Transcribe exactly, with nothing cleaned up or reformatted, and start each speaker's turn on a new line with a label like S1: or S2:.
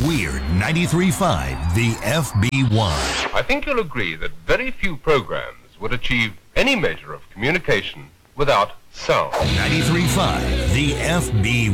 S1: We're ninety-three point five, the F B one.
S2: I think you'll agree that very few programs would achieve any measure of communication without sound.
S1: ninety-three point five, the F B